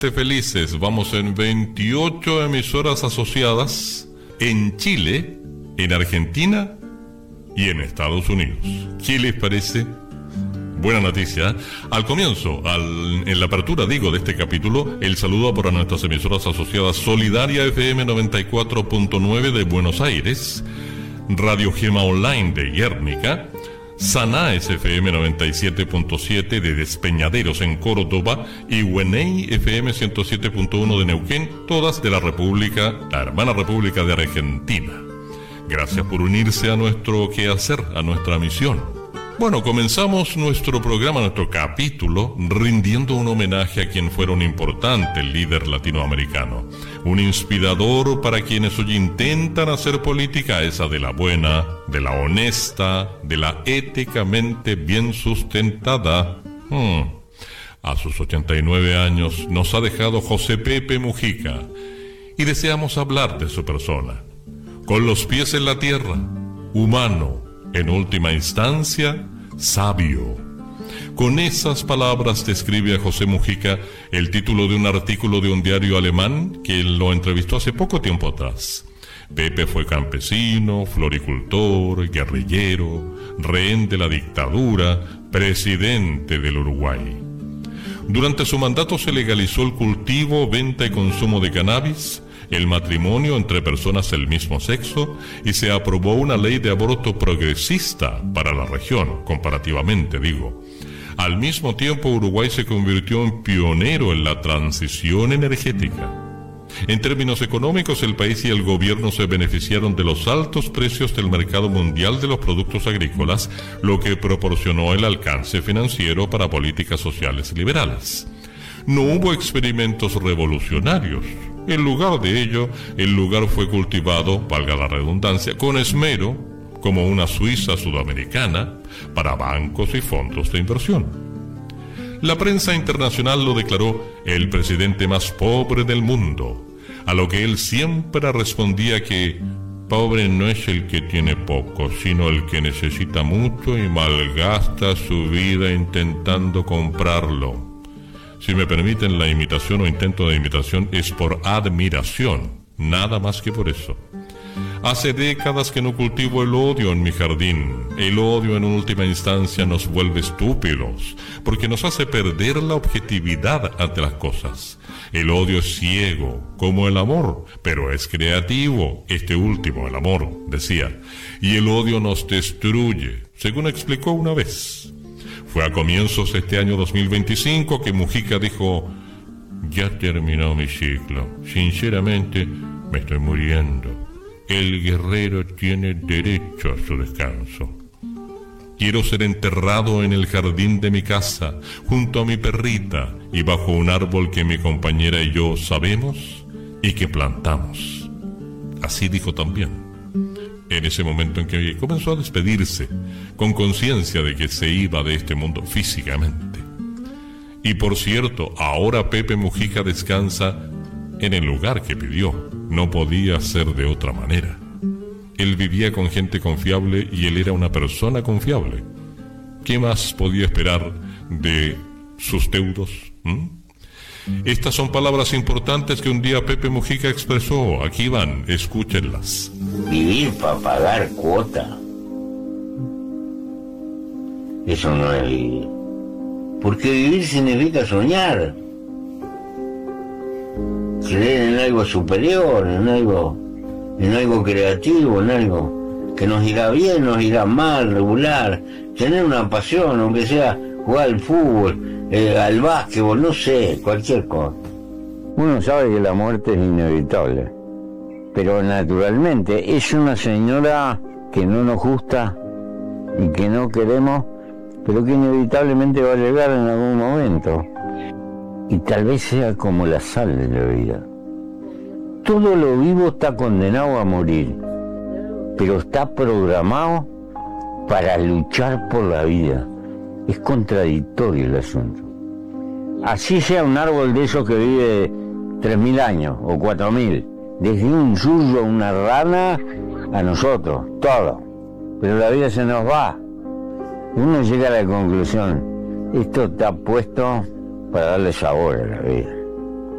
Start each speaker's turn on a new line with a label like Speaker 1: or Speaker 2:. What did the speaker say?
Speaker 1: Felices, vamos en 28 emisoras asociadas en Chile, en Argentina y en Estados Unidos. ¿Qué les parece? Buena noticia. Al comienzo, en la apertura, de este capítulo, el saludo para nuestras emisoras asociadas: Solidaria FM 94.9 de Buenos Aires, Radio Gema Online de Guernica, Saná FM 97.7 de Despeñaderos en Córdoba y Hueney FM 107.1 de Neuquén, todas de la hermana República de Argentina. Gracias por unirse a nuestro quehacer, a nuestra misión. Bueno, comenzamos nuestro programa, nuestro capítulo, rindiendo un homenaje a quien fuera un importante líder latinoamericano, un inspirador para quienes hoy intentan hacer política, esa de la buena, de la honesta, de la éticamente bien sustentada. A sus 89 años nos ha dejado José Pepe Mujica y deseamos hablar de su persona. Con los pies en la tierra, humano, en última instancia, sabio. Con esas palabras describe a José Mujica el título de un artículo de un diario alemán que lo entrevistó hace poco tiempo atrás. Pepe fue campesino, floricultor, guerrillero, rehén de la dictadura, presidente del Uruguay. Durante su mandato se legalizó el cultivo, venta y consumo de cannabis, el matrimonio entre personas del mismo sexo, y se aprobó una ley de aborto progresista para la región, comparativamente digo. Al mismo tiempo, Uruguay se convirtió en pionero en la transición energética. En términos económicos, el país y el gobierno se beneficiaron de los altos precios del mercado mundial de los productos agrícolas, lo que proporcionó el alcance financiero para políticas sociales liberales. No hubo experimentos revolucionarios. En lugar de ello, el lugar fue cultivado, valga la redundancia, con esmero, como una Suiza sudamericana, para bancos y fondos de inversión. La prensa internacional lo declaró el presidente más pobre del mundo, a lo que él siempre respondía que pobre no es el que tiene poco, sino el que necesita mucho y malgasta su vida intentando comprarlo. Si me permiten la imitación o intento de imitación, es por admiración, nada más que por eso. Hace décadas que no cultivo el odio en mi jardín. El odio en última instancia nos vuelve estúpidos, porque nos hace perder la objetividad ante las cosas. El odio es ciego, como el amor, pero es creativo, este último, el amor, decía. Y el odio nos destruye, según explicó una vez. Fue a comienzos de este año 2025 que Mujica dijo: ya terminó mi ciclo, sinceramente me estoy muriendo. El guerrero tiene derecho a su descanso. Quiero ser enterrado en el jardín de mi casa, junto a mi perrita y bajo un árbol que mi compañera y yo sabemos y que plantamos. Así dijo también. En ese momento en que comenzó a despedirse, con conciencia de que se iba de este mundo físicamente. Y por cierto, ahora Pepe Mujica descansa en el lugar que pidió. No podía ser de otra manera. Él vivía con gente confiable y él era una persona confiable. ¿Qué más podía esperar de sus deudos? Estas son palabras importantes que un día Pepe Mujica expresó. Aquí van, escúchenlas.
Speaker 2: Vivir para pagar cuota. Eso no es vivir. Porque vivir significa soñar. Creer en algo superior, en algo creativo, en algo que nos irá bien, nos irá mal, regular. Tener una pasión, aunque sea jugar al fútbol, al básquetbol, no sé, cualquier cosa.
Speaker 3: Uno sabe que la muerte es inevitable, pero naturalmente es una señora que no nos gusta y que no queremos, pero que inevitablemente va a llegar en algún momento. Y tal vez sea como la sal de la vida. Todo lo vivo está condenado a morir, pero está programado para luchar por la vida. Es contradictorio el asunto. Así sea un árbol de esos que vive 3.000 años o 4.000, desde un yuyo, una rana, a nosotros, todo. Pero la vida se nos va. Uno llega a la conclusión, esto está puesto para darle sabor a la vida.